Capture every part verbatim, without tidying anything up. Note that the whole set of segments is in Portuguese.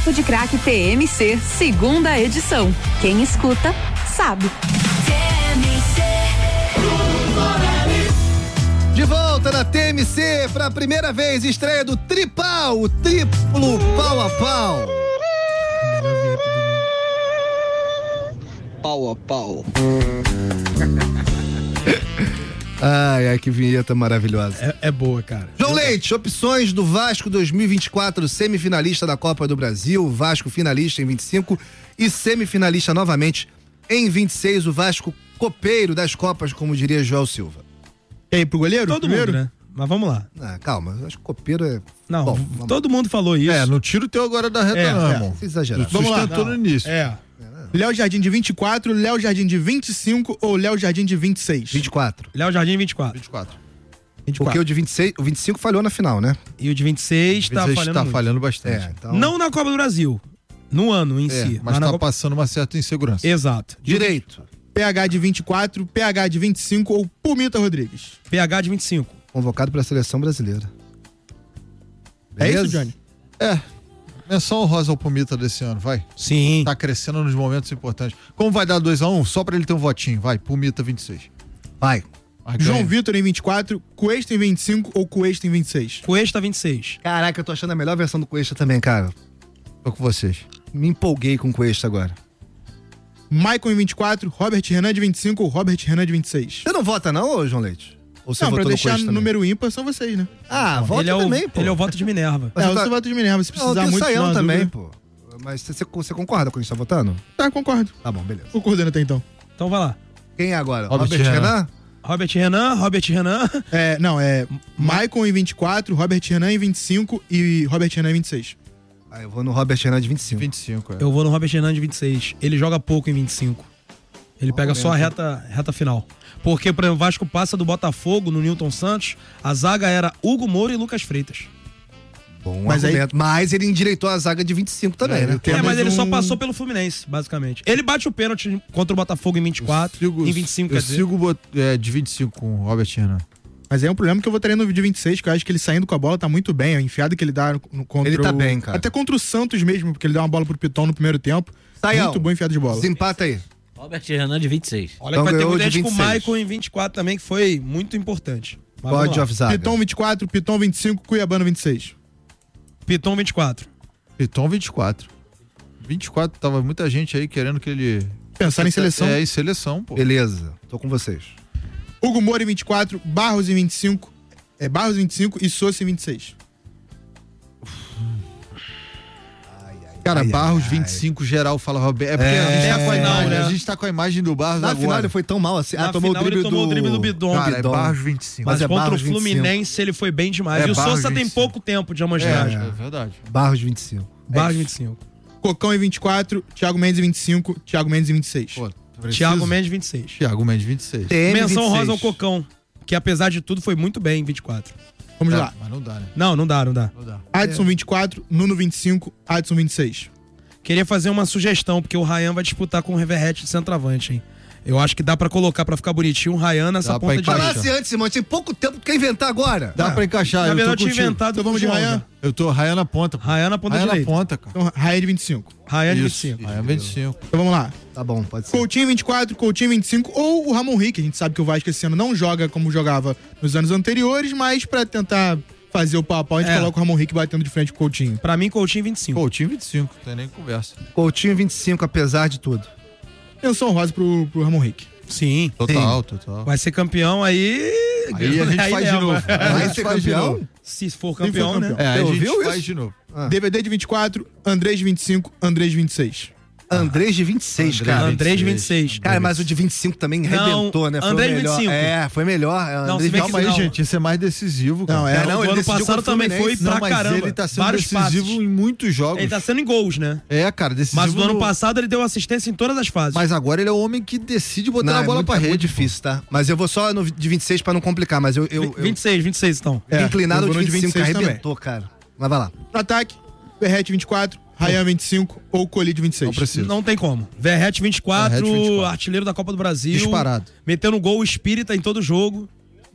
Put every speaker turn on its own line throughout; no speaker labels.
Papo de Craque T M C, segunda edição. Quem escuta, sabe. T M C.
De volta na T M C, pra primeira vez, estreia do Tripau, o triplo pau a pau. Pau a pau. Ai, ai, que vinheta maravilhosa.
É, é boa, cara.
João Leite, opções do Vasco dois mil e vinte e quatro, semifinalista da Copa do Brasil, Vasco finalista em vinte e cinco e semifinalista novamente em vinte e seis, o Vasco copeiro das Copas, como diria João Silva.
E aí, pro goleiro?
Todo
primeiro?
mundo, né? Mas vamos lá.
Ah, calma, acho que copeiro é...
Não,
Bom,
todo mundo falou isso.
É, não tira o teu agora da reta,
É,
não,
é.
irmão.
Se exagerar.
Vamos lá.
Sustentou no início.
É. Léo Jardim de vinte e quatro, Léo Jardim de vinte e cinco ou Léo Jardim de vinte e seis?
vinte e quatro.
Léo Jardim, vinte e quatro.
vinte e quatro.
vinte e quatro.
Porque o de vinte e seis, o vinte e cinco falhou na final, né?
E o de vinte e seis tá
Você
falhando
tá
muito.
falhando bastante.
É, então...
Não na Copa do Brasil, no ano em
É,
si.
mas
na
tá
Copa...
passando uma certa insegurança.
Exato.
Direito.
P H de vinte e quatro, P H de vinte e cinco ou Pumita Rodrigues?
P H de vinte e cinco.
Convocado pra seleção brasileira.
É
Beleza?
isso, Johnny?
É. Menção honrosa ao Pumita desse ano, vai.
Sim.
Tá crescendo nos momentos importantes. Como vai dar dois a um? Só pra ele ter um votinho. Vai, Pumita vinte e seis.
Vai.
Vai,
João
ganha.
Vitor em vinte e quatro, Cuesta em vinte e cinco ou Cuesta em vinte e seis?
Cuesta vinte e seis.
Caraca, eu tô achando a melhor versão do Cuesta também, cara.
Tô com vocês.
Me empolguei com o Cuesta agora.
Michael em vinte e quatro, Robert Renan de vinte e cinco ou Robert Renan de vinte e seis?
Você não vota não, ô João Leite? Ou você
Não, pra
votou no
deixar
Cuesta
no
também?
número ímpar são vocês, né?
Ah, vota
Ele é, o,
também, pô.
ele é o voto de Minerva.
Mas
é,
você
eu
tá-
sou voto de Minerva, se
Não,
precisar
tem o
muito...
Saião
não,
também,
dúvida.
pô. Mas você, você concorda com o que a gente tá votando?
Tá, concordo.
Tá bom, beleza.
Concordando até então.
Então vai lá.
Quem é agora?
Robert
Robert,
Renan.
Renan?
Robert Renan, Robert Renan.
É, não, é Michael em vinte e quatro, Robert Renan em vinte e cinco e Robert Renan em vinte e seis.
Ah, eu vou no Robert Renan de vinte e cinco.
vinte e cinco, é.
Eu vou no Robert Renan de vinte e seis. Ele joga pouco em vinte e cinco. Ele pega só a reta, reta final. Porque, por exemplo, o Vasco passa do Botafogo no Newton Santos, a zaga era Hugo Moura e Lucas Freitas.
Bom
Mas aí-
argumento. Mas ele endireitou a zaga de vinte e cinco também,
É,
né?
eu tenho-
É, mas
Temos
ele só
um-
passou pelo Fluminense, basicamente. Ele bate o pênalti contra o Botafogo em vinte e quatro,
Sigo-
em vinte e cinco,
eu
quer dizer.
sigo bot- é, de vinte e cinco com o Robert Renan.
Mas é um problema que eu votaria no de vinte e seis, que eu acho que ele saindo com a bola tá muito bem. A enfiada que ele dá no, contra
Ele tá
o-
bem, cara.
Até contra o Santos mesmo, porque ele dá uma bola pro Piton no primeiro tempo.
Saião.
Muito bom enfiada de bola.
Desempata aí.
Robert Renan de vinte e seis.
Olha
Então
que vai ter
ganhou
muita
de
gente com o
vinte e seis.
Michael em vinte e quatro também, que foi muito importante. Mas vamos
God
lá.
of Zaga.
Piton vinte e quatro, Piton vinte e cinco, Cuiabano vinte e seis.
Piton vinte e quatro.
Piton vinte e quatro. vinte e quatro, tava muita gente aí querendo que ele...
Pensar em seleção.
É, em seleção, pô.
Beleza, tô com vocês.
Hugo Moura em vinte e quatro, Barros em vinte e cinco, é, Barros em vinte e cinco e Sousa em vinte e seis.
Cara,
Ai, ai,
Barros
ai.
vinte e cinco, geral falava bem. É porque
É,
a, gente tá com a,
final,
imagem,
né?
a gente tá com a imagem do Barros
Na
agora.
final ele foi tão mal assim.
Na
Ah, tomou o
final ele
drible
tomou
do...
o drible do Bidon.
Cara, é
Bidon.
Barros vinte e cinco.
Mas,
Mas é
contra
Barros
o
vinte e cinco.
Fluminense ele foi bem demais.
É,
e o
Barros
Sousa tem
vinte e cinco.
pouco tempo de
É,
amostragem.
é verdade.
Barros vinte e cinco.
Barros vinte e cinco.
Cocão em vinte e quatro, Thiago Mendes em vinte e cinco, Thiago Mendes em vinte e seis.
Pô,
Thiago Mendes vinte e seis.
Thiago Mendes vinte e seis.
T M
Menção
vinte e seis.
rosa ao Cocão, que apesar de tudo foi muito bem em vinte e quatro.
Vamos
É,
lá.
mas não dá, né?
Não, não dá, não dá.
Não dá.
Adson vinte e quatro, Nuno vinte e cinco, Adson vinte e seis.
Queria fazer uma sugestão, porque o Ryan vai disputar com o Reverrete de centroavante, hein? Eu acho que dá pra colocar pra ficar bonitinho o Ryan nessa
Dá pra
ponta
encaixar.
direita.
Falasse antes, Simão. Tem pouco tempo, tu quer inventar agora.
Dá
Ah,
pra encaixar.
Na
eu
verdade,
tô
eu tinha
contigo.
inventado
Então vamos
com o
de
João
Ryan?
já.
Eu tô Rayan na ponta. pô.
Ryan na ponta
Rayan na
direita.
ponta, cara.
Então, Raia de vinte e cinco.
Ryan de vinte e
Isso.
cinco.
Rayan vinte e cinco.
Então vamos lá.
Tá bom, pode ser.
Coutinho vinte e quatro, Coutinho vinte e cinco ou o Ramon Rick. A gente sabe que o Vasco esse ano não joga como jogava nos anos anteriores, mas pra tentar fazer o pau a pau, a gente
É.
coloca o Ramon Rick batendo de frente com o Coutinho.
Pra mim, Coutinho vinte e cinco.
Coutinho vinte e cinco. Não tem nem conversa.
Coutinho vinte e cinco, apesar de tudo.
Menção rosa pro, pro Ramon Rick.
Sim.
Total, total.
Vai ser campeão aí.
Aí a gente faz de
leva.
novo. Aí a
Vai
gente
ser
faz de
campeão?
novo.
Se for
for
campeão,
campeão.
né?
É, aí a
Você
gente
ouviu
faz
isso?
de novo.
Ah.
D V D de vinte e quatro, Andrés de vinte e cinco, Andrés de vinte e seis.
Andrés de vinte e seis,
Andrés
cara.
Andrés de vinte e seis.
Cara, mas o de vinte e cinco também
Não,
arrebentou, né? Foi
Andrés
o melhor.
vinte e cinco.
É, foi melhor. É,
Não,
Andrés
se bem que
Calma aí,
não.
gente. Esse é mais decisivo, cara.
Não, é,
É, não,
o
ele
ano
decidiu
passado
contra o
também foi
Fluminense.
pra
Não, mas
caramba.
ele tá sendo
Vários
decisivo
passes.
em muitos jogos.
Ele tá sendo em gols, né?
É, cara, decisivo.
Mas no ano
no-
passado ele deu assistência em todas as fases.
Mas agora ele é o homem que decide botar
Não,
a
é
bola
muito,
pra
é
rede.
muito difícil, tá? Mas eu vou só no de vinte e seis pra não complicar, mas eu... eu, eu
vinte e seis, vinte e seis então.
fiquei inclinado
eu
no
vou
de
no
vinte e cinco,
também.
arrebentou, cara. Mas vai lá.
No ataque, Verrete vinte e quatro, Rayan vinte e cinco ou Colide vinte e seis.
Não precisa.
Não tem como. Verrete vinte e quatro,
Verrete vinte e quatro.
artilheiro da Copa do Brasil.
Disparado.
Metendo gol espírita em todo jogo.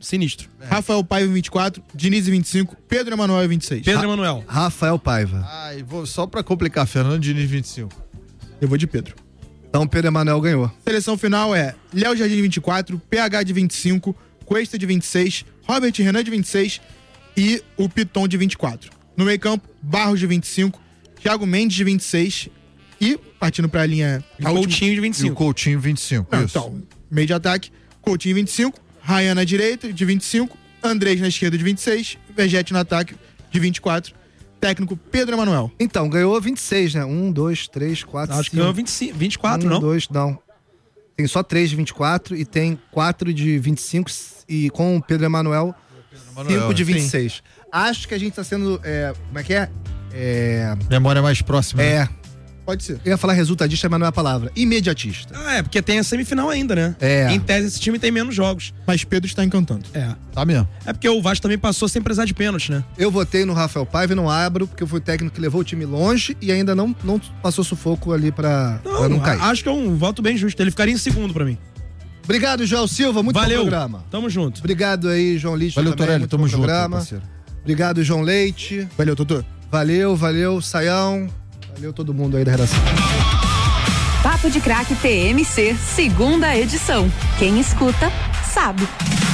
sinistro.
Rafael Paiva, vinte e quatro, Diniz, vinte e cinco, Pedro Emanuel, vinte e seis.
Pedro Emanuel.
Rafael Paiva.
Ai, vou, só pra complicar, Fernando Diniz, vinte e cinco.
Eu vou de Pedro.
Então Pedro Emanuel ganhou.
Seleção final é Léo Jardim, vinte e quatro, P H de vinte e cinco, Cuesta de vinte e seis, Robert Renan de vinte e seis e o Piton de vinte e quatro. No meio campo, Barros de vinte e cinco, Thiago Mendes de vinte e seis e, partindo pra linha...
E o Coutinho de vinte e
E o
cinco.
Coutinho, vinte e cinco.
Não,
isso.
então, meio de ataque, Coutinho vinte e cinco, Ryan na direita de vinte e cinco, Andrés na esquerda de vinte e seis, Vegete no ataque de vinte e quatro, técnico Pedro Emanuel.
Então, ganhou vinte e seis, né? Um, dois, três, quatro,
Acho que
cinco.
ganhou vinte e cinco, vinte e quatro,
um,
não?
dois, não. Tem só três de vinte e quatro e tem quatro de vinte e cinco e com o Pedro Emanuel, cinco de vinte e seis. Acho que a gente tá sendo, é, como é que é? É...
Memória mais próxima.
É...
Né?
Pode ser.
Eu ia falar resultadista, mas não é a palavra. Imediatista.
Ah, é, porque tem a semifinal ainda, né?
É.
Em tese, esse time tem menos jogos.
Mas Pedro está encantando.
É.
Tá mesmo.
É porque o Vasco também passou sem precisar de pênalti, né?
Eu votei no Rafael Paiva e não abro, porque eu fui o técnico que levou o time longe e ainda não, não passou sufoco ali pra não, pra não cair.
a- Acho que é um voto bem justo. Ele ficaria em segundo pra mim.
Obrigado, João Silva. Muito
Valeu.
bom programa.
Tamo junto.
Obrigado aí, João Lixo.
Valeu,
também,
Torelli.
muito
Tamo
bom
junto,
programa.
parceiro.
Obrigado, João Leite.
Valeu, Totô.
Valeu, valeu, Saião. Valeu todo mundo aí da redação.
Papo de Craque T M C, segunda edição. Quem escuta, sabe.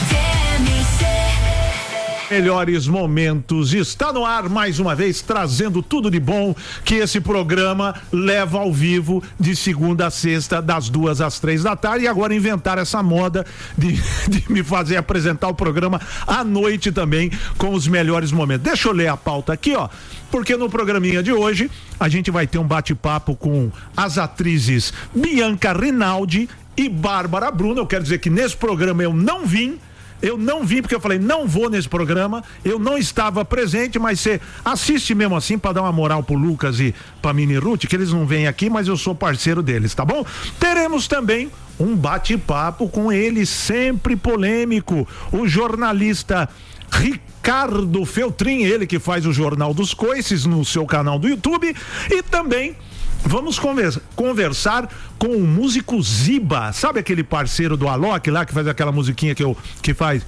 Melhores momentos, está no ar mais uma vez, trazendo tudo de bom que esse programa leva ao vivo de segunda a sexta, das duas às três da tarde, e agora inventaram essa moda de, de me fazer apresentar o programa à noite também, com os melhores momentos. Deixa eu ler a pauta aqui, ó, porque no programinha de hoje a gente vai ter um bate-papo com as atrizes Bianca Rinaldi e Bárbara Bruno. Eu quero dizer que nesse programa eu não vim, Eu não vim porque eu falei, não vou nesse programa, eu não estava presente, mas você assiste mesmo assim pra dar uma moral pro Lucas e pra Mini Ruth, que eles não vêm aqui, mas eu sou parceiro deles, tá bom? Teremos também um bate-papo com ele, sempre polêmico, o jornalista Ricardo Feltrin, ele que faz o Jornal dos Coices no seu canal do YouTube, e também vamos conversa, conversar com o músico Ziba, sabe aquele parceiro do Alok lá que faz aquela musiquinha que eu que faz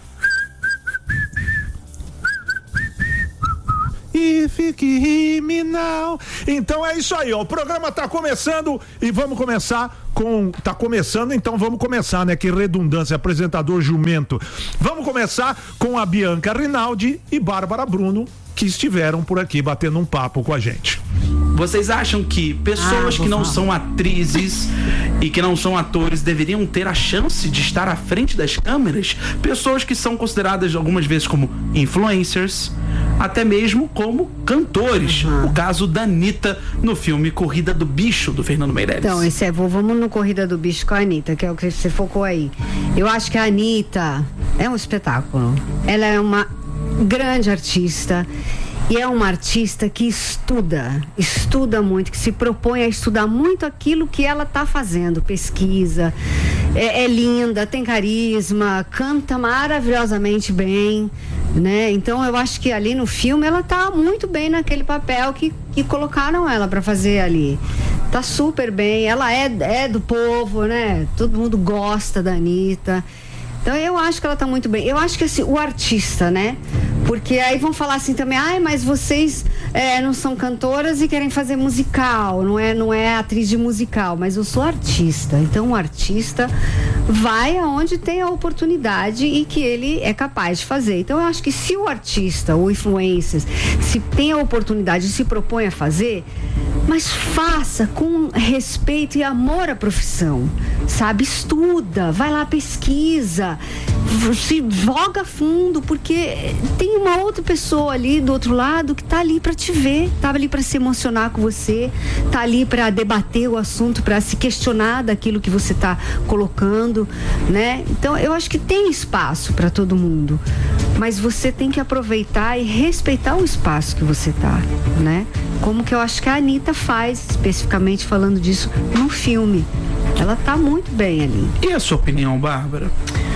If you give me now. Então é isso aí, ó. O programa tá começando e vamos começar com. Tá começando, então vamos começar, né? Que redundância, apresentador jumento. Vamos começar com a Bianca Rinaldi e Bárbara Bruno, que estiveram por aqui batendo um papo com a gente.
Vocês acham que pessoas
Ah,
que não
falar.
são atrizes e que não são atores deveriam ter a chance de estar à frente das câmeras? Pessoas que são consideradas algumas vezes como influencers, até mesmo como cantores.
Uhum.
O caso da Anitta no filme Corrida do Bicho, do Fernando Meirelles.
Então, esse é, vamos no Corrida do Bicho com a Anitta, que é o que você focou aí. Eu acho que a Anitta é um espetáculo. Ela é uma grande artista. E é uma artista que estuda, estuda muito, que se propõe a estudar muito aquilo que ela está fazendo, pesquisa, é, é linda, tem carisma, canta maravilhosamente bem, né? Então eu acho que ali no filme ela tá muito bem naquele papel que, que colocaram ela para fazer ali. Tá super bem, ela é, é do povo, né? Todo mundo gosta da Anitta. Então eu acho que ela tá muito bem. Eu acho que assim, o artista, né? Porque aí vão falar assim também, ai, mas vocês é, não são cantoras e querem fazer musical, não é, não é atriz de musical, mas eu sou artista. Então o artista vai aonde tem a oportunidade e que ele é capaz de fazer. Então eu acho que se o artista, o influencer, se tem a oportunidade e se propõe a fazer, mas faça com respeito e amor à profissão, sabe? Estuda, vai lá, pesquisa, se joga fundo, porque tem uma outra pessoa ali do outro lado que tá ali para te ver, tá ali para se emocionar com você, tá ali para debater o assunto, para se questionar daquilo que você tá colocando, né? Então eu acho que tem espaço para todo mundo, mas você tem que aproveitar e respeitar o espaço que você tá, né? Como que eu acho que a Anitta faz, especificamente falando disso no filme. Ela tá muito bem ali.
E a sua opinião, Bárbara?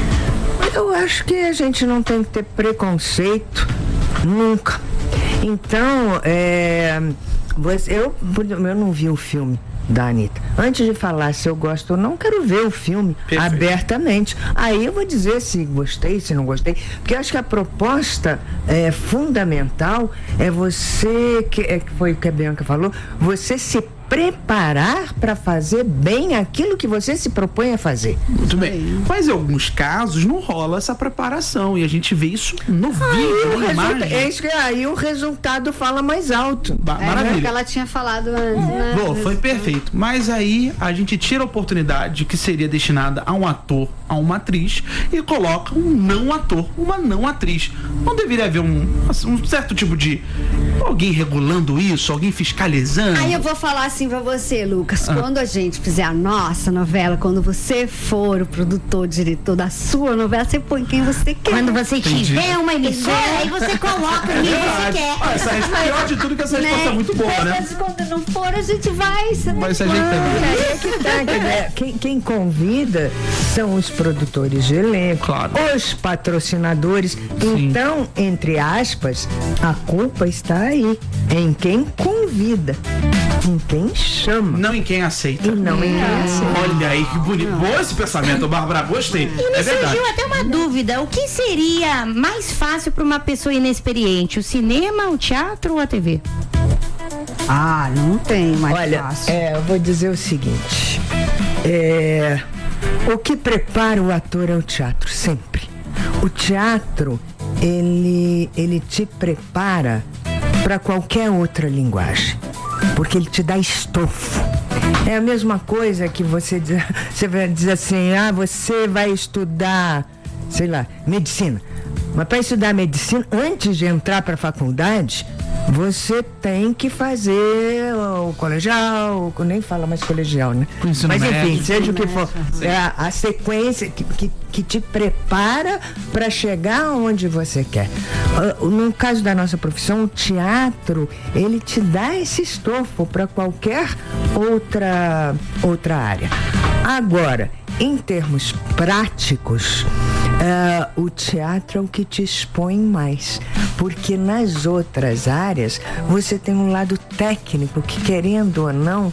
Eu acho que a gente não tem que ter preconceito nunca. Então, é, eu, eu não vi o filme, da Anitta. Antes de falar se eu gosto ou não, quero ver o filme
Perfeito.
abertamente. Aí eu vou dizer se gostei, se não gostei, porque eu acho que a proposta é, fundamental é você, que é, foi o que a Bianca falou, você se preparar para fazer bem aquilo que você se propõe a fazer.
Muito bem. Mas em alguns casos não rola essa preparação e a gente vê isso no vídeo, na imagem.
É isso que aí o resultado fala mais alto.
Ba-
É
Maravilha.
o que ela tinha falado antes, né?
Bom, foi perfeito. Mas aí a gente tira a oportunidade que seria destinada a um ator, a uma atriz, e coloca um não ator, uma não atriz. Não deveria haver um, assim, um certo tipo de alguém regulando isso, alguém fiscalizando?
Aí eu vou falar assim pra você, Lucas, ah. quando a gente fizer a nossa novela, quando você for o produtor, diretor da sua novela, você põe quem você quer.
Quando você
Entendi.
tiver uma emissora, aí você coloca quem você quer.
Ah, essa resposta, pior de tudo que essa resposta
Né?
é muito boa, né?
Mas quando não for, a gente vai. Você
Vai se ajeitando.
Aí é que tá, quer dizer, quem, quem convida são os produtores de elenco,
Claro.
os patrocinadores. Então, entre aspas, a culpa está aí, em quem convida, em quem chama.
Não em quem aceita.
E não em quem aceita.
Olha aí que bonito. Bom esse pensamento, Bárbara. Gostei.
E me
É verdade.
surgiu até uma dúvida. O que seria mais fácil para uma pessoa inexperiente? O cinema, o teatro ou a T V?
Ah, não tem mais
Olha,
fácil.
é, eu vou dizer o seguinte. É, o que prepara o ator é o teatro, sempre. O teatro, ele, ele te prepara para qualquer outra linguagem, porque ele te dá estofo. É a mesma coisa que você diz, você vai dizer assim, ah, você vai estudar, sei lá, medicina. Mas para estudar medicina, antes de entrar para a faculdade, você tem que fazer o colegial, nem fala mais colegial, né?
Ensino
Mas enfim,
médio.
seja o que for, é a, a sequência que, que, que te prepara para chegar onde você quer. Uh, no caso da nossa profissão, o teatro, ele te dá esse estofo para qualquer outra, outra área. Agora, em termos práticos, Uh, o teatro é o que te expõe mais, porque nas outras áreas você tem um lado técnico que, querendo ou não,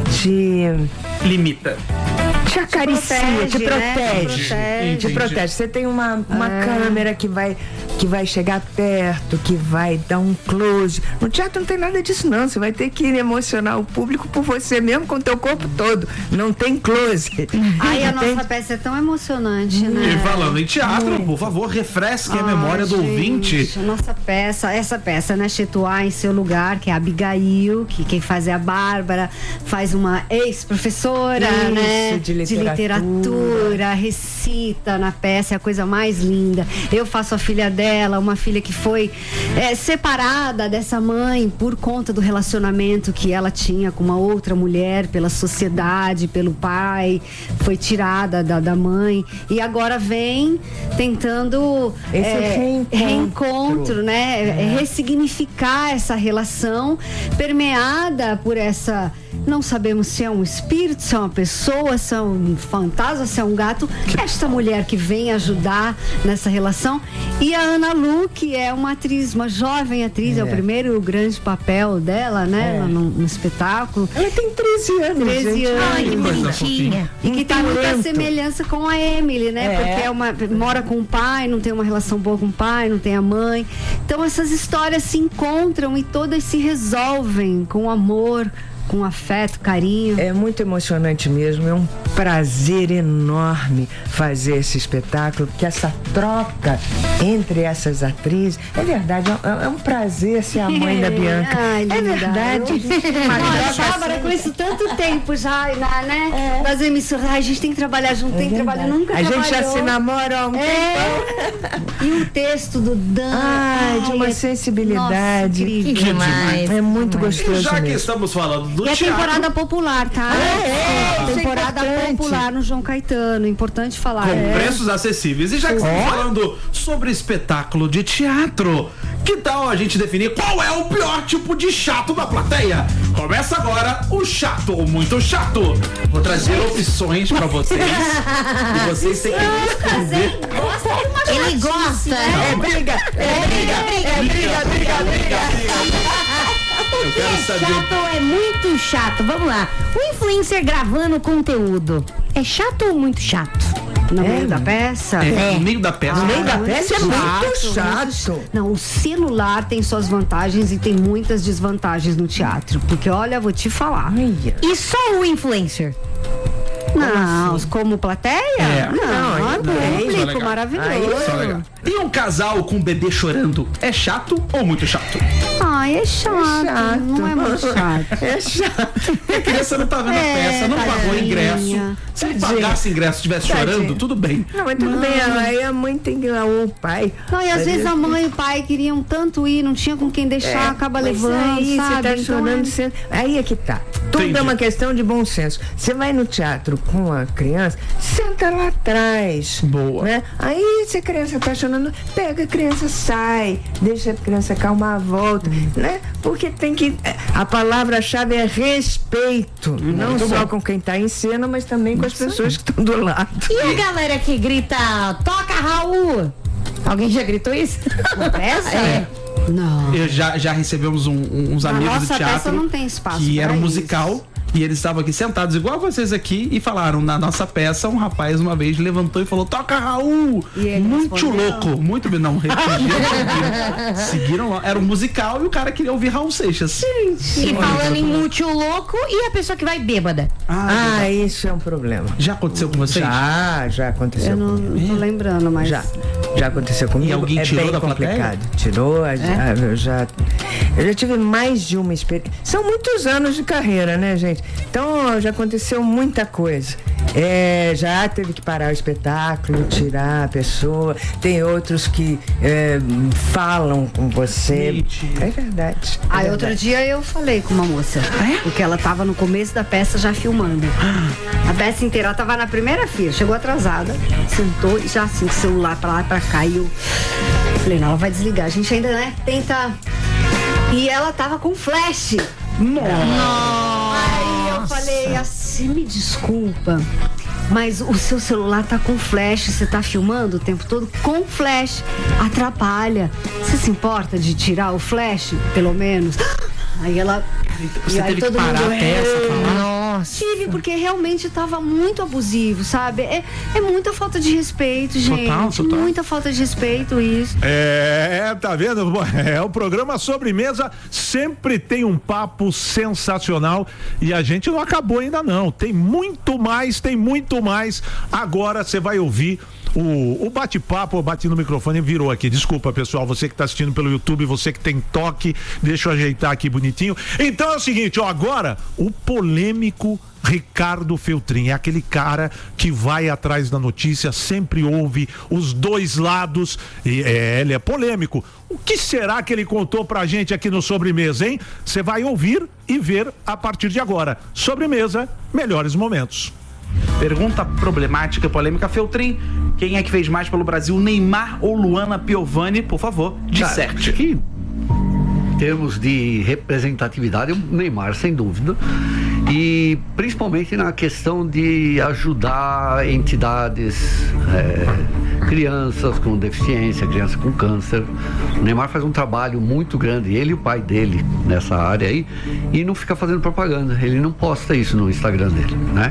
te
Limita.
te acaricia, te
protege,
protege,
né?
te protege. Você tem uma, uma
É.
câmera que vai, que vai chegar perto, que vai dar um close. No teatro não tem nada disso não, você vai ter que emocionar o público por você mesmo, com o teu corpo todo. Não tem close.
Aí a
Entende?
nossa peça é tão emocionante, né?
E falando em teatro, por favor, refresque a
Ai,
memória do
gente,
ouvinte.
a Nossa peça, essa peça, né? Situar em seu lugar, que é a Abigail, que quem faz é a Bárbara, faz uma ex-professora,
Isso,
né?
de literatura.
literatura, recita na peça, é a coisa mais linda. Eu faço a filha dela, uma filha que foi é, separada dessa mãe por conta do relacionamento que ela tinha com uma outra mulher, pela sociedade, pelo pai, foi tirada da, da mãe e agora vem tentando
Esse
é,
reencontro.
reencontro, né? É. Ressignificar essa relação permeada por essa, não sabemos se é um espírito, se é uma pessoa, se é um fantasma, se é um gato, esta mulher que vem ajudar nessa relação, e a Ana Lu, que é uma atriz, uma jovem atriz, é, é o primeiro grande papel dela, né?
É.
No, no espetáculo.
Ela tem treze anos,
treze
gente.
anos.
Ai, que bonitinha.
E que tem muita
talento.
semelhança com a Emily, né?
É.
Porque é uma, mora com o pai, não tem uma relação boa com o pai, não tem a mãe. Então essas histórias se encontram e todas se resolvem com amor, com afeto, carinho.
É muito emocionante mesmo, é um prazer enorme fazer esse espetáculo, porque essa troca entre essas atrizes, é verdade, é, é um prazer ser a mãe da Bianca.
Ai,
é
linda.
verdade. Uma
Olha,
troca
Bárbara,
assim.
com isso tanto tempo já, né? Nas emissoras, ai, a gente tem que trabalhar junto, tem que trabalhar, nunca
A gente já
trabalhou.
se namora há um
É.
tempão.
E o texto do Dan.
Ai, de uma
é-
sensibilidade.
Nossa, incrível.
Que demais.
É muito
E
gostoso
já que
mesmo.
estamos falando do
E a
teatro,
temporada popular, tá?
é, isso é
temporada
importante.
popular no João Caetano, importante falar.
com
É.
preços acessíveis. E já que estamos falando sobre espetáculo de teatro, que tal a gente definir qual é o pior tipo de chato da plateia? Começa agora o chato ou muito chato. Vou trazer opções pra vocês. E vocês têm que escolher.
Ele gosta.
É briga, é briga, é briga, briga, briga.
O que é chato ou é muito chato? Vamos lá. O influencer gravando conteúdo é chato ou muito chato?
No
É,
meio da peça?
É, no meio da peça.
No meio da peça é muito
chato.
chato.
Não, o celular tem suas vantagens e tem muitas desvantagens no teatro. Porque, olha, vou te falar.
E só o influencer?
Não, como plateia?
É.
Não,
Não,
é
é bem
público,
legal.
maravilhoso.
Aí,
Só legal. E um casal com um bebê chorando é chato ou muito chato?
Ai, é chato,
É chato.
não é muito chato.
É chato.
A criança não tá vendo a
É,
peça, não pagou
tadinha.
ingresso. Se ele pagasse ingresso e estivesse
Tadinha.
chorando, tudo bem.
Não, mas tudo bem, aí a mãe tem que ir lá, ou o pai.
Não, e às
Mas
vezes
eu-
a mãe e o pai queriam tanto ir, não tinha com quem deixar, acaba
mas
levando,
aí
sabe?
você tá
Então,
chorando,
é-
você- aí é que tá. Tudo
Entendi.
é uma questão de bom senso. Você vai no teatro com a criança, senta lá atrás.
Boa.
Né? Aí se a criança tá chorando, pega a criança, sai, deixa a criança acalmar a volta, né? Porque tem que. A palavra-chave é respeito. não só com quem tá em cena, mas também com as pessoas que estão do lado.
E a galera que grita, toca Raul? Alguém já gritou isso?
Na peça?
É.
Não.
Eu já, já recebemos um- um- uns
Na
amigos do
nossa
teatro
peça não tem espaço
que era
pra
um
isso.
musical. E eles estavam aqui sentados, igual vocês aqui, e falaram, na nossa peça, um rapaz uma vez levantou e falou, toca Raul!
E ele
Muito
respondeu?
louco, muito bem, não, repetiram, seguiram lá, era um musical e o cara queria ouvir Raul Seixas.
E falando em muito louco, e a pessoa que vai bêbada?
Ah,
Ah, isso é um problema.
já aconteceu com vocês?
Já, já aconteceu.
Eu não,
comigo.
não tô lembrando, mas.
Já, já aconteceu comigo.
E alguém
é
tirou
bem
da
complicado. Tirou, já, eu já, eu já tive mais de uma experiência. São muitos anos de carreira, né, gente? Então já aconteceu muita coisa. É, já teve que parar o espetáculo, tirar a pessoa. Tem outros que é, falam com você.
Mentira.
É verdade. é
Aí outro
verdade.
dia eu falei com uma moça, porque ela tava no começo da peça já filmando. A peça inteira, ela tava na primeira fila, chegou atrasada, sentou e já assim, o celular pra lá e pra cá. E eu falei, não, ela vai desligar. A gente ainda, né, tenta. E ela tava com flash. Aí eu falei assim, me desculpa, mas o seu celular tá com flash, você tá filmando o tempo todo com flash, atrapalha. Você se importa de tirar o flash, pelo menos? Aí ela...
Você
e aí
teve que
todo
parar
mundo,
a peça,
"É".
falar?
Tive, porque realmente tava muito abusivo, sabe? É, é muita falta de respeito, gente.
Total, total.
Muita falta de respeito isso.
É, tá vendo? É o programa Sobremesa, sempre tem um papo sensacional e a gente não acabou ainda não. Tem muito mais, tem muito mais. Agora você vai ouvir o, o bate-papo, eu bati no microfone e virou aqui. Desculpa, pessoal, você que tá assistindo pelo YouTube, você que tem toque, deixa eu ajeitar aqui bonitinho. Então é o seguinte, ó, agora o polêmico Ricardo Feltrin, é aquele cara que vai atrás da notícia, sempre ouve os dois lados e é, ele é polêmico. O que será que ele contou pra gente aqui no Sobremesa, hein? Você vai ouvir e ver a partir de agora. Sobremesa, melhores momentos.
Pergunta problemática e polêmica, Feltrin, quem é que fez mais pelo Brasil, Neymar ou Luana Piovani? Por favor, disserte.
Que em termos de representatividade, o Neymar, sem dúvida, e principalmente na questão de ajudar entidades, é, crianças com deficiência, crianças com câncer. O Neymar faz um trabalho muito grande, ele e o pai dele nessa área aí, e não fica fazendo propaganda, ele não posta isso no Instagram dele, né?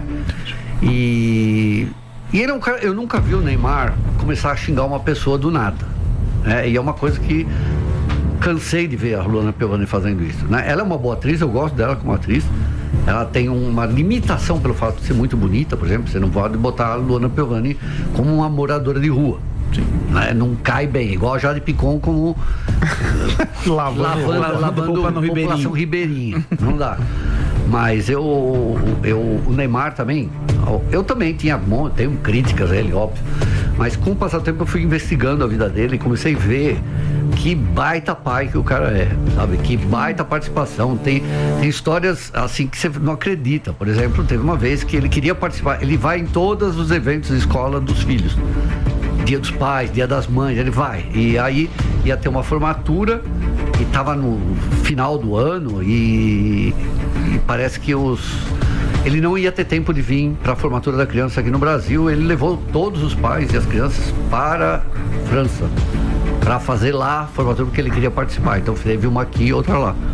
E, e ele é um cara, eu nunca vi o Neymar começar a xingar uma pessoa do nada, né? E é uma coisa que cansei de ver a Luana Piovani fazendo isso, né? Ela é uma boa atriz, eu gosto dela como atriz. Ela tem uma limitação pelo fato de ser muito bonita, por exemplo. Você não pode botar a Luana Piovani como uma moradora de rua. Sim. Né? Não cai bem, igual a Jade Picon como
lavando,
lavando,
lavando
lavando
roupa no
população ribeirinha. Não dá. Mas eu, eu, o Neymar também, eu também tinha, bom, tenho críticas a ele, óbvio. Mas com o passar do tempo eu fui investigando a vida dele e comecei a ver que baita pai que o cara é, sabe? Que baita participação. Tem, tem histórias assim que você não acredita. Por exemplo, teve uma vez que ele queria participar, ele vai em todos os eventos de escola dos filhos. Dia dos pais, dia das mães, ele vai. E aí ia ter uma formatura e tava no final do ano e, e parece que os... ele não ia ter tempo de vir para a formatura da criança aqui no Brasil. Ele levou todos os pais e as crianças para a França para fazer lá a formatura porque ele queria participar. Então teve uma aqui e outra lá.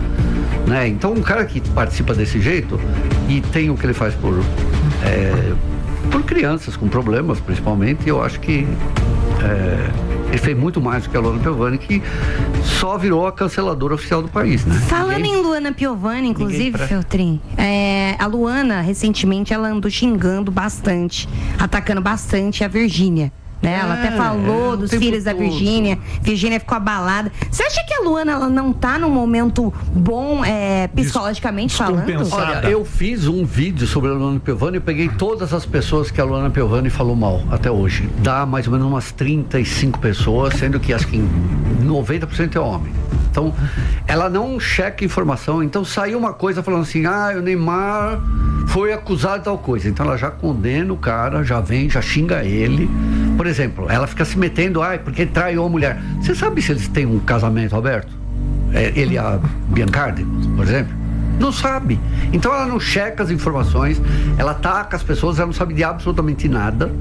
né? Então um cara que participa desse jeito e tem o que ele faz por é, por crianças com problemas, principalmente, eu acho que é, ele fez muito mais do que a Luana Piovani, que só virou a canceladora oficial do país, né?
Falando
Ninguém...
em Luana Piovani, inclusive,
Ninguém...
Feltrin, é, a Luana, recentemente, ela andou xingando bastante, atacando bastante a Virgínia. Né? Ela
É,
até falou
é,
dos
tempo
filhos da
todo.
Virgínia. Virgínia ficou abalada. Você acha que a Luana ela não tá num momento bom é, psicologicamente falando?
Olha, eu fiz um vídeo sobre a Luana Piovani, eu peguei todas as pessoas que a Luana Piovani falou mal até hoje. Dá mais ou menos umas trinta e cinco pessoas, sendo que acho que noventa por cento é homem. Então, ela não checa informação. Então, saiu uma coisa falando assim, ah, o Neymar foi acusado de tal coisa. Então, ela já condena o cara, já vem, já xinga ele. Por exemplo, ela fica se metendo, ai, porque ele traiu a mulher. Você sabe se eles têm um casamento aberto? É, ele e a Biancardi, por exemplo? Não sabe. Então ela não checa as informações, ela ataca as pessoas, ela não sabe de absolutamente nada.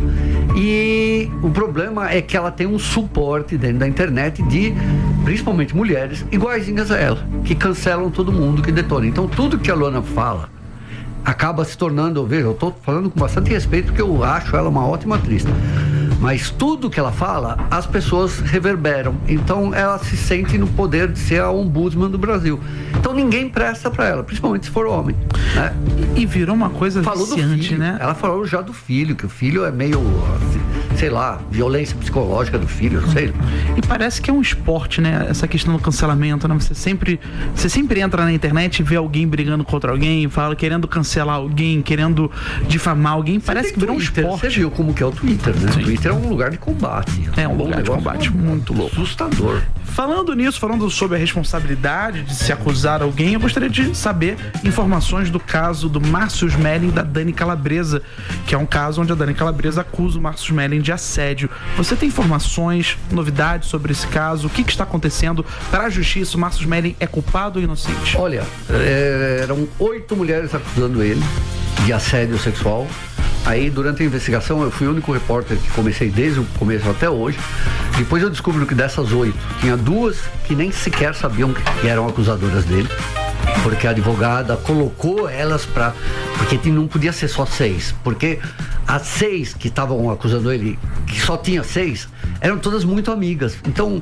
E o problema é que ela tem um suporte dentro da internet de, principalmente mulheres, iguaizinhas a ela, que cancelam todo mundo, que detonam. Então tudo que a Luana fala acaba se tornando, veja, eu estou falando com bastante respeito, porque eu acho ela uma ótima atriz. Mas tudo que ela fala, as pessoas reverberam. Então ela se sente no poder de ser a ombudsman do Brasil. Então ninguém presta pra ela, principalmente se for homem, né?
E virou uma coisa
falou
viciante,
do filho,
né?
Ela falou já do filho, que o filho é meio, sei lá, violência psicológica do filho, não sei.
E parece que é um esporte, né? Essa questão do cancelamento, né? Você sempre, você sempre entra na internet e vê alguém brigando contra alguém, fala querendo cancelar alguém, querendo difamar alguém.
Você
parece que virou um
Twitter,
esporte.
Você viu como que é o Twitter, né?
Sim.
O Twitter é um lugar de combate.
É um lugar de combate muito louco.
Assustador.
Falando nisso, falando sobre a responsabilidade de se acusar alguém, eu gostaria de saber informações do caso do Márcio Smelling e da Dani Calabresa, que é um caso onde a Dani Calabresa acusa o Márcio Smelling de assédio. Você tem informações, novidades sobre esse caso? O que, que está acontecendo para a justiça? O Márcio Smelling é culpado ou inocente?
Olha, é, eram oito mulheres acusando ele de assédio sexual. Aí, durante a investigação, eu fui o único repórter que comecei desde o começo até hoje. Depois eu descobri que dessas oito, tinha duas que nem sequer sabiam que eram acusadoras dele, porque a advogada colocou elas pra... Porque não podia ser só seis, porque as seis que estavam acusando ele, que só tinha seis, eram todas muito amigas. Então...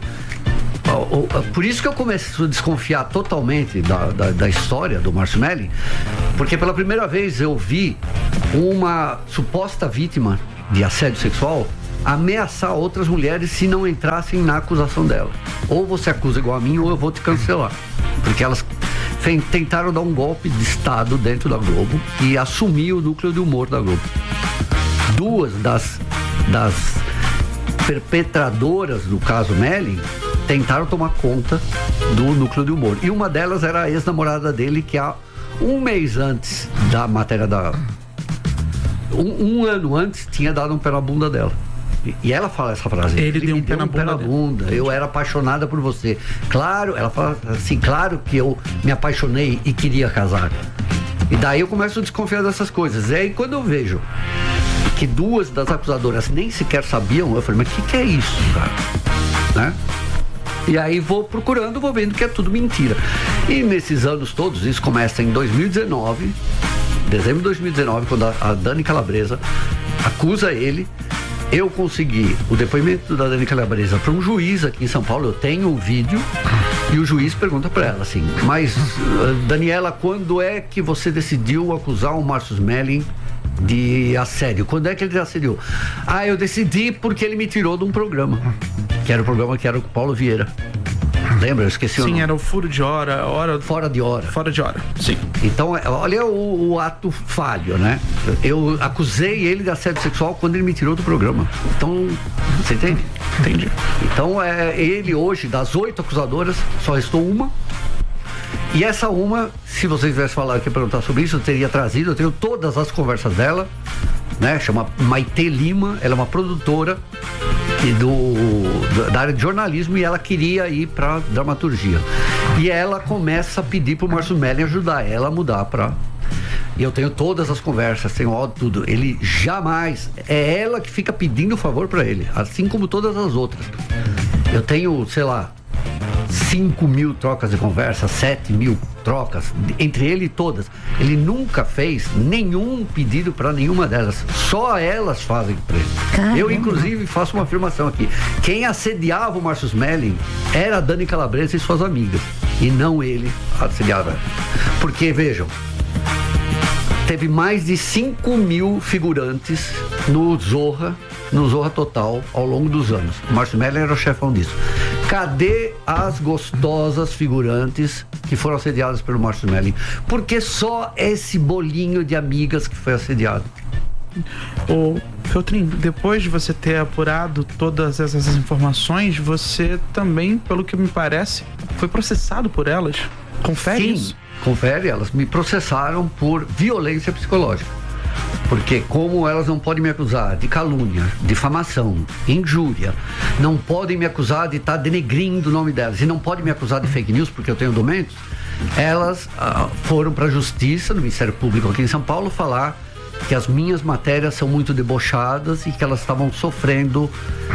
Por isso que eu começo a desconfiar totalmente da, da, da história do Márcio Smelling, porque pela primeira vez eu vi uma suposta vítima de assédio sexual ameaçar outras mulheres se não entrassem na acusação dela. Ou você acusa igual a mim, ou eu vou te cancelar. Porque elas tentaram dar um golpe de Estado dentro da Globo e assumir o núcleo de humor da Globo. Duas das, das perpetradoras do caso Smelling tentaram tomar conta do núcleo de humor. E uma delas era a ex-namorada dele, que há um mês antes da matéria da... Um, um ano antes, tinha dado um pé na bunda dela. E, e ela fala essa frase.
Ele, Ele deu um
deu
pé na
um
bunda,
pé na bunda. Eu era apaixonada por você. Claro, ela fala assim, claro que eu me apaixonei e queria casar. E daí eu começo a desconfiar dessas coisas. E aí quando eu vejo que duas das acusadoras nem sequer sabiam, eu falei, mas o que, que é isso, cara? Né? E aí vou procurando, vou vendo que é tudo mentira. E nesses anos todos, isso começa em dois mil e dezenove, dezembro de dois mil e dezenove, quando a, a Dani Calabresa acusa ele. Eu consegui o depoimento da Dani Calabresa para um juiz aqui em São Paulo. Eu tenho o vídeo e o juiz pergunta para ela assim, mas Daniela, quando é que você decidiu acusar o Márcio Smelling de assédio? Quando é que ele te assediou? Ah, eu decidi porque ele me tirou de um programa, que era o programa que era com o Paulo Vieira. Lembra? Eu esqueci o nome.
Sim, era o furo de hora, hora...
Fora de hora.
Fora de hora, sim.
Então, olha o, o ato falho, né? Eu acusei ele de assédio sexual quando ele me tirou do programa. Então, você entende?
Entendi.
Então, é, ele hoje, das oito acusadoras, só restou uma. E essa uma, se vocês tivessem falado aqui, perguntar sobre isso, eu teria trazido, eu tenho todas as conversas dela, né? Chama Maitê Lima, ela é uma produtora e do, da área de jornalismo, e ela queria ir para dramaturgia. E ela começa a pedir pro Márcio Smelling ajudar ela a mudar para... E eu tenho todas as conversas, tenho áudio, tudo. Ele jamais... É ela que fica pedindo favor para ele, assim como todas as outras. Eu tenho, sei lá, cinco mil trocas de conversa, sete mil trocas, entre ele e todas. Ele nunca fez nenhum pedido para nenhuma delas. Só elas fazem para ele.
Caramba.
Eu, inclusive, faço uma afirmação aqui. Quem assediava o Márcio Smelling era a Dani Calabresa e suas amigas. E não ele assediava. Porque, vejam, teve mais de cinco mil figurantes no Zorra, no Zorra Total, ao longo dos anos. O Márcio Smelling era o chefão disso. Cadê as gostosas figurantes que foram assediadas pelo Márcio Smelling? Porque só esse bolinho de amigas que foi assediado.
Ô, Feltrin, depois de você ter apurado todas essas informações, você também, pelo que me parece, foi processado por elas. Confere
Sim,
isso?
confere, elas me processaram por violência psicológica. Porque como elas não podem me acusar de calúnia, difamação, injúria, não podem me acusar de estar denegrindo o nome delas e não podem me acusar de fake news porque eu tenho documentos, elas ah, foram para a Justiça, no Ministério Público aqui em São Paulo, falar que as minhas matérias são muito debochadas e que elas estavam sofrendo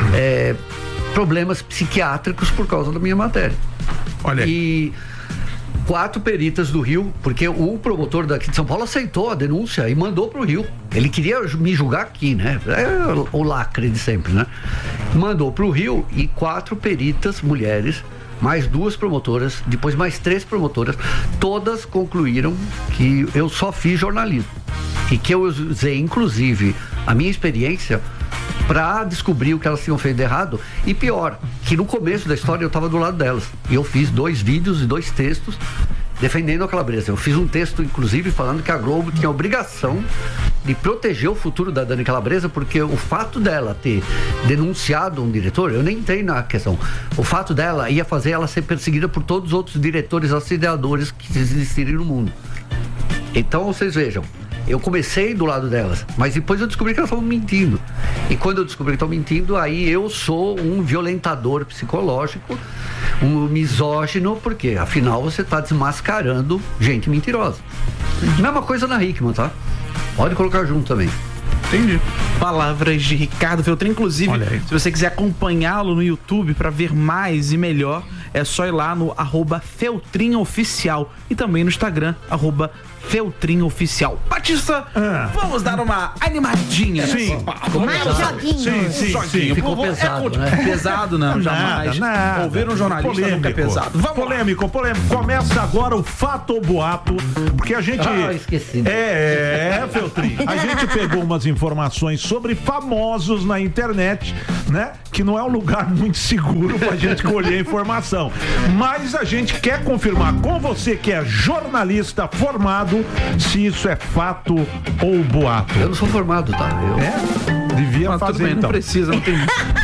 é, problemas psiquiátricos por causa da minha matéria.
Olha aí.
E quatro peritas do Rio, porque o promotor daqui de São Paulo aceitou a denúncia e mandou pro Rio. Ele queria me julgar aqui, né? É o lacre de sempre, né? Mandou pro Rio e quatro peritas mulheres, mais duas promotoras, depois mais três promotoras, todas concluíram que eu só fiz jornalismo. E que eu usei, inclusive, a minha experiência para descobrir o que elas tinham feito de errado. E pior, que no começo da história eu estava do lado delas. E eu fiz dois vídeos e dois textos defendendo a Calabresa. Eu fiz um texto, inclusive, falando que a Globo tinha a obrigação de proteger o futuro da Dani Calabresa, porque o fato dela ter denunciado um diretor, eu nem entrei na questão, o fato dela ia fazer ela ser perseguida por todos os outros diretores assediadores que existirem no mundo. Então, vocês vejam, eu comecei do lado delas, mas depois eu descobri que elas estavam mentindo. E quando eu descobri que estão mentindo, aí eu sou um violentador psicológico, um misógino, porque afinal você está desmascarando gente mentirosa. Mesma coisa na Hickman, tá? Pode colocar junto também.
Entendi. Palavras de Ricardo Feltrin. Inclusive, se você quiser acompanhá-lo no YouTube para ver mais e melhor, é só ir lá no arroba Feltrin Oficial e também no Instagram, arroba Feltrin Oficial. Batista, ah. vamos dar uma animadinha.
Sim.
Mais joguinho.
Sim, sim,
joguinho.
sim. Ficou pesado,
é,
né?
Pesado não, jamais.
Nada, nada.
Ouvir um jornalista
polêmico.
nunca é pesado. Vamos
polêmico, lá. polêmico. Começa agora o fato ou boato, porque a gente...
Ah, esqueci.
É, é, Feltrin. A gente pegou umas informações sobre famosos na internet, né? Que não é um lugar muito seguro pra gente colher informação. Mas a gente quer confirmar com você que é jornalista formado se isso é fato ou boato.
Eu não sou formado, tá? Eu...
É? Devia
Mas
fazer,
tudo bem,
então.
não precisa, não tem...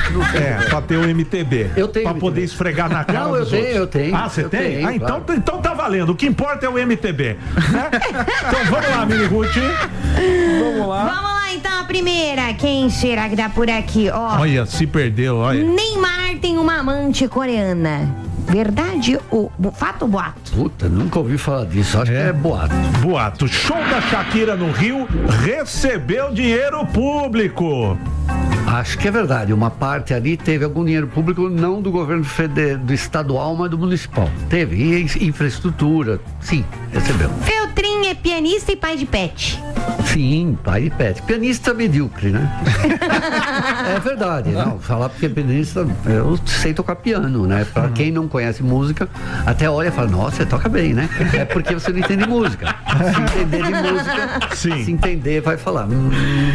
É, pra ter o M T B.
Eu tenho
Pra
M T B.
poder esfregar na cara
Não, eu
dos
tenho,
outros.
eu tenho.
Ah, você
eu
tem?
tenho,
ah, então,
claro.
então tá valendo. O que importa é o M T B. Né? Então vamos lá, Mini Ruth. Vamos lá.
Vamos lá, então, a primeira. Quem será que dá por aqui? Ó,
Olha, se perdeu, olha.
Neymar tem uma amante coreana. Verdade ou fato ou boato?
Puta, nunca ouvi falar disso. Acho
É.
que é boato.
Boato. Show da Shakira no Rio recebeu dinheiro público.
Acho que é verdade. Uma parte ali teve algum dinheiro público, não do governo federal, do estadual, mas do municipal. Teve. E infraestrutura. Sim, recebeu.
Feltrin é pianista e pai de pet.
Sim, pai de pet. Pianista medíocre, né? É verdade. Não, falar porque pianista, eu sei tocar piano, né? Pra quem não conhece música, até olha e fala, nossa, você toca bem, né? É porque você não entende música. Se entender de música,
Sim.
se entender, vai falar. Hum,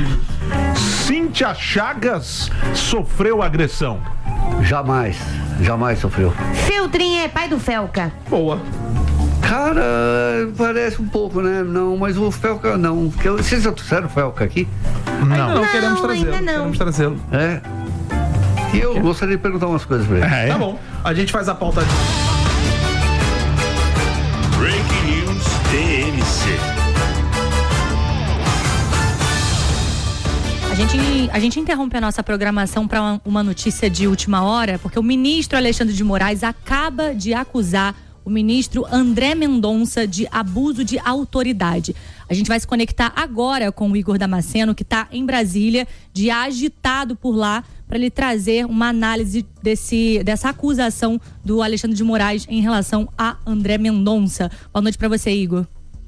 Cíntia Chagas sofreu agressão.
jamais, jamais sofreu.
Feltrin é pai do Felca.
Boa.
Cara, parece um pouco, né? Não, mas o Felca não. Porque eu- Vocês já trouxeram o Felca aqui?
Não, não queremos
Não,
trazê-lo.
ainda não.
Queremos trazê-lo.
É. E eu gostaria de perguntar umas coisas pra ele.
É,
Tá bom. A gente faz a pauta.
Breaking News T M C.
A gente, a gente interrompe a nossa programação para uma notícia de última hora, porque o ministro Alexandre de Moraes acaba de acusar o ministro André Mendonça de abuso de autoridade. A gente vai se conectar agora com o Igor Damasceno, que está em Brasília, de agitado por lá, para ele trazer uma análise desse, dessa acusação do Alexandre de Moraes em relação a André Mendonça. Boa noite para você, Igor.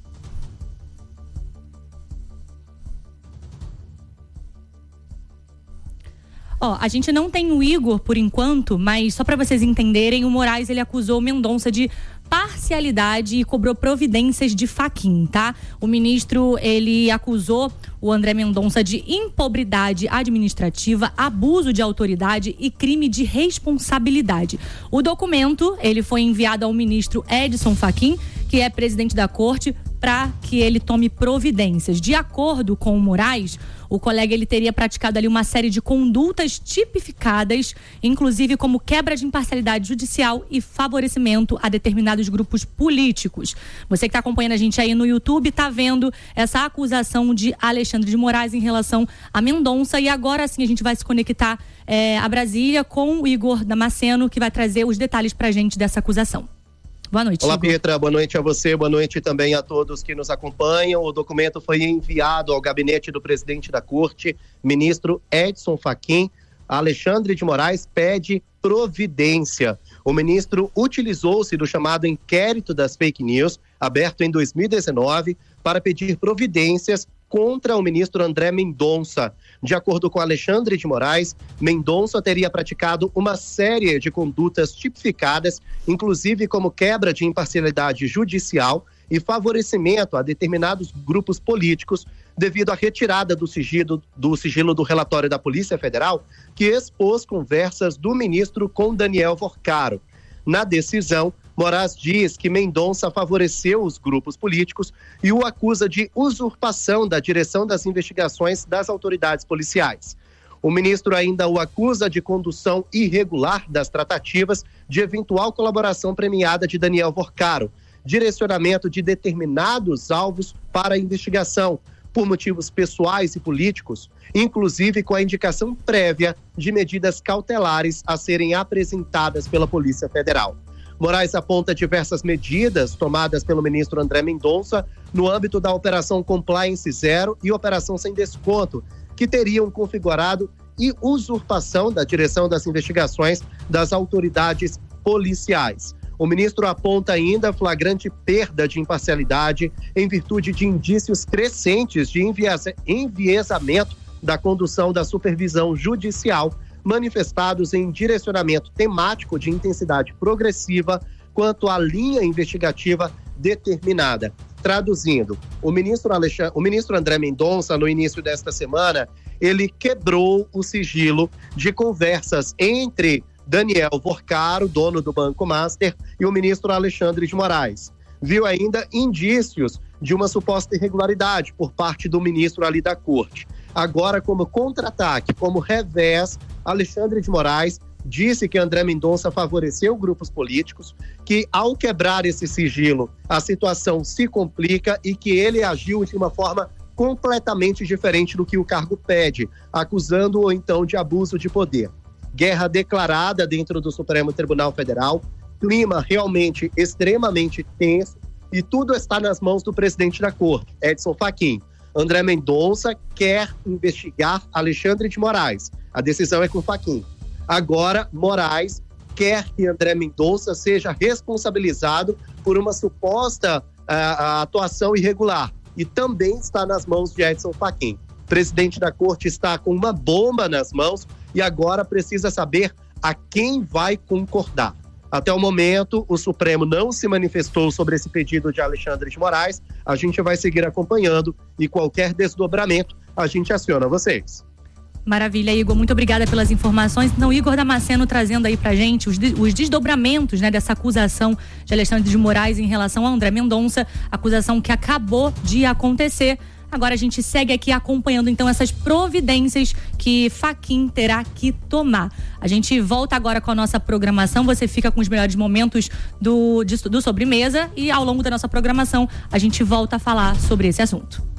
Ó, a gente não tem o Igor por enquanto, mas só para vocês entenderem, o Moraes ele acusou o Mendonça de parcialidade e cobrou providências de Fachin, tá? O ministro, ele acusou o André Mendonça de impobridade administrativa, abuso de autoridade e crime de responsabilidade. O documento, ele foi enviado ao ministro Edson Fachin, que é presidente da corte, para que ele tome providências. De acordo com o Moraes, o colega ele teria praticado ali uma série de condutas tipificadas, inclusive como quebra de imparcialidade judicial e favorecimento a determinados grupos políticos. Você que está acompanhando a gente aí no YouTube está vendo essa acusação de Alexandre de Moraes em relação a Mendonça, e agora sim a gente vai se conectar é, a Brasília com o Igor Damasceno, que vai trazer os detalhes pra gente dessa acusação. Boa noite.
Olá,
Igor.
Pietra. Boa noite a você, boa noite também a todos que nos acompanham. O documento foi enviado ao gabinete do presidente da corte, ministro Edson Fachin. Alexandre de Moraes pede providência. O ministro utilizou-se do chamado inquérito das fake news, aberto em dois mil e dezenove, para pedir providências contra o ministro André Mendonça. De acordo com Alexandre de Moraes, Mendonça teria praticado uma série de condutas tipificadas, inclusive como quebra de imparcialidade judicial e favorecimento a determinados grupos políticos, devido à retirada do sigilo, do sigilo do relatório da Polícia Federal, que expôs conversas do ministro com Daniel Vorcaro. Na decisão, Moraes diz que Mendonça favoreceu os grupos políticos e o acusa de usurpação da direção das investigações das autoridades policiais. O ministro ainda o acusa de condução irregular das tratativas de eventual colaboração premiada de Daniel Vorcaro, direcionamento de determinados alvos para a investigação, por motivos pessoais e políticos, inclusive com a indicação prévia de medidas cautelares a serem apresentadas pela Polícia Federal. Moraes aponta diversas medidas tomadas pelo ministro André Mendonça no âmbito da Operação Compliance Zero e Operação Sem Desconto, que teriam configurado e usurpação da direção das investigações das autoridades policiais. O ministro aponta ainda flagrante perda de imparcialidade em virtude de indícios crescentes de enviesamento da condução da supervisão judicial, manifestados em direcionamento temático de intensidade progressiva quanto à linha investigativa determinada. Traduzindo, o ministro, Alexandre, o ministro André Mendonça, no início desta semana, ele quebrou o sigilo de conversas entre Daniel Vorcaro, dono do Banco Master, e o ministro Alexandre de Moraes. Viu ainda indícios de uma suposta irregularidade por parte do ministro ali da corte. Agora, como contra-ataque, como revés, Alexandre de Moraes disse que André Mendonça favoreceu grupos políticos, que ao quebrar esse sigilo, a situação se complica e que ele agiu de uma forma completamente diferente do que o cargo pede, acusando-o então de abuso de poder. Guerra declarada dentro do Supremo Tribunal Federal, clima realmente extremamente tenso e tudo está nas mãos do presidente da corte, Edson Fachin. André Mendonça quer investigar Alexandre de Moraes. A decisão é com Fachin. Agora, Moraes quer que André Mendonça seja responsabilizado por uma suposta uh, atuação irregular. E também está nas mãos de Edson Fachin. O presidente da corte está com uma bomba nas mãos e agora precisa saber a quem vai concordar. Até o momento, o Supremo não se manifestou sobre esse pedido de Alexandre de Moraes. A gente vai seguir acompanhando e qualquer desdobramento, a gente aciona vocês.
Maravilha, Igor. Muito obrigada pelas informações. Então, Igor Damasceno trazendo aí pra gente os, de, os desdobramentos, né, dessa acusação de Alexandre de Moraes em relação a André Mendonça, acusação que acabou de acontecer. Agora a gente segue aqui acompanhando então essas providências que Fachin terá que tomar. A gente volta agora com a nossa programação, você fica com os melhores momentos do, de, do Sobremesa e ao longo da nossa programação a gente volta a falar sobre esse assunto.